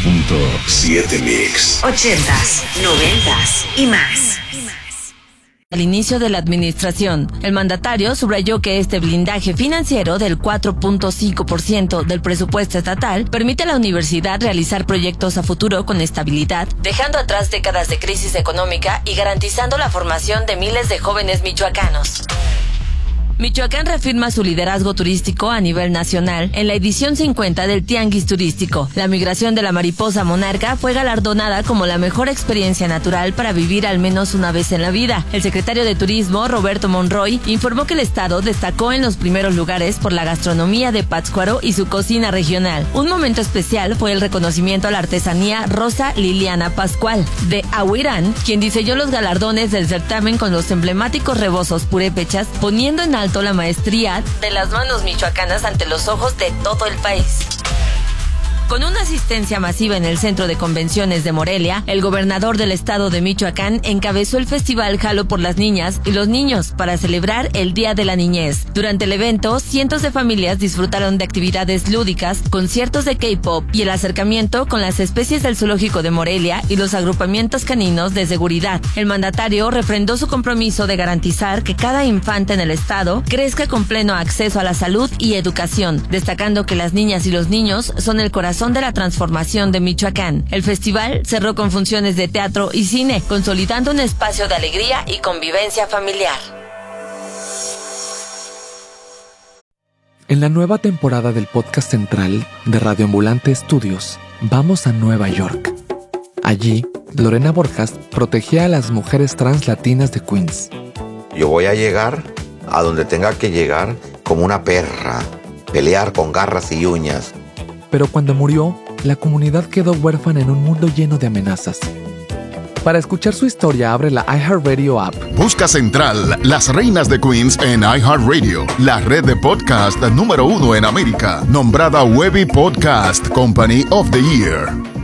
90.7 Mix. 80s, 90s y más. Al inicio de la administración, el mandatario subrayó que este blindaje financiero del 4.5% del presupuesto estatal permite a la universidad realizar proyectos a futuro con estabilidad, dejando atrás décadas de crisis económica y garantizando la formación de miles de jóvenes michoacanos. Michoacán reafirma su liderazgo turístico a nivel nacional en la edición 50 del Tianguis Turístico. La migración de la mariposa monarca fue galardonada como la mejor experiencia natural para vivir al menos una vez en la vida. El secretario de Turismo, Roberto Monroy, informó que el estado destacó en los primeros lugares por la gastronomía de Pátzcuaro y su cocina regional. Un momento especial fue el reconocimiento a la artesanía Rosa Liliana Pascual, de Ahuirán, quien diseñó los galardones del certamen con los emblemáticos rebozos purépechas, poniendo en alto la maestría de las manos michoacanas ante los ojos de todo el país. Con una asistencia masiva en el Centro de Convenciones de Morelia, el gobernador del estado de Michoacán encabezó el festival Jalo por las Niñas y los Niños para celebrar el Día de la Niñez. Durante el evento, cientos de familias disfrutaron de actividades lúdicas, conciertos de K-pop y el acercamiento con las especies del zoológico de Morelia y los agrupamientos caninos de seguridad. El mandatario refrendó su compromiso de garantizar que cada infante en el estado crezca con pleno acceso a la salud y educación, destacando que las niñas y los niños son el corazón de la transformación de Michoacán. El festival cerró con funciones de teatro y cine, consolidando un espacio de alegría y convivencia familiar. En la nueva temporada del podcast central de Radio Ambulante Estudios, vamos a Nueva York. Allí, Lorena Borjas protegía a las mujeres trans latinas de Queens. Yo voy a llegar a donde tenga que llegar como una perra, pelear con garras y uñas. Pero cuando murió, la comunidad quedó huérfana en un mundo lleno de amenazas. Para escuchar su historia, abre la iHeartRadio app. Busca Central, las reinas de Queens en iHeartRadio, la red de podcast número 1 en América, nombrada Webby Podcast Company of the Year.